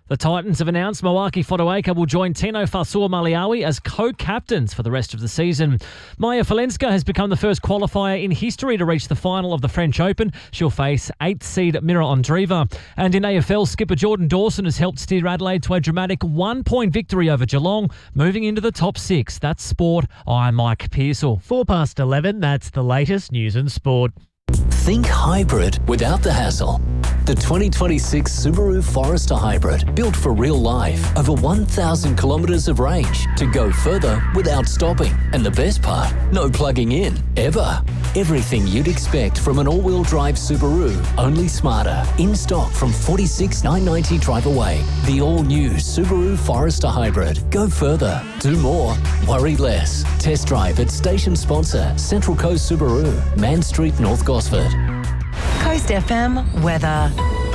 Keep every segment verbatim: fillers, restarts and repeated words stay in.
The Titans have announced Moaki Fotuaika will join Tino Fa'asuamaleaui as co-captains for the rest of the season. Maya Falenska has become the first qualifier in history to reach the final of the French Open. She'll face eighth seed Mira Andreeva. And in A F L, skipper Jordan Dawson has helped steer Adelaide to a dramatic one-point victory over Geelong, moving into the top six. That's sport. I'm Mike Pearsall. Four past eleven, that's the latest news and sport. Think hybrid without the hassle. The twenty twenty-six Subaru Forester Hybrid, built for real life. Over one thousand kilometres of range to go further without stopping. And the best part, no plugging in, ever. Everything you'd expect from an all-wheel drive Subaru, only smarter. In stock from forty-six thousand nine hundred ninety drive away. The all-new Subaru Forester Hybrid. Go further, do more, worry less. Test drive at station sponsor Central Coast Subaru, Man Street, North Gosford. Coast F M weather.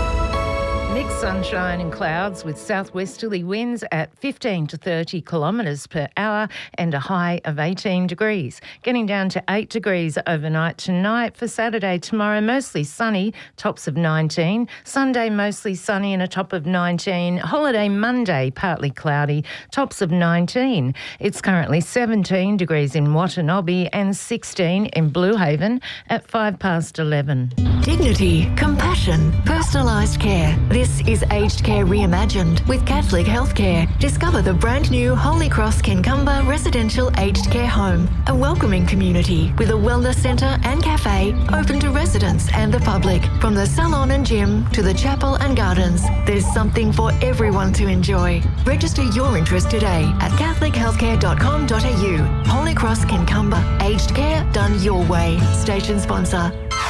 Mixed sunshine and clouds with southwesterly winds at fifteen to thirty kilometres per hour and a high of eighteen degrees. Getting down to eight degrees overnight tonight. For Saturday, tomorrow, mostly sunny, tops of nineteen. Sunday, mostly sunny and a top of nineteen. Holiday Monday, partly cloudy, tops of nineteen. It's currently seventeen degrees in Watanabe and sixteen in Blue Haven at five past eleven. Dignity, compassion, personalised care. This is Aged Care Reimagined with Catholic Healthcare. Discover the brand new Holy Cross Kincumber Residential Aged Care Home, a welcoming community with a wellness centre and cafe open to residents and the public. From the salon and gym to the chapel and gardens, there's something for everyone to enjoy. Register your interest today at catholic healthcare dot com dot a u. Holy Cross Kincumber Aged Care, done your way. Station sponsor.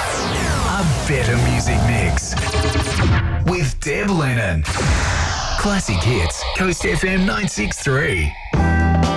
A better music mix with Deb Lennon. Classic hits, Coast F M nine six three.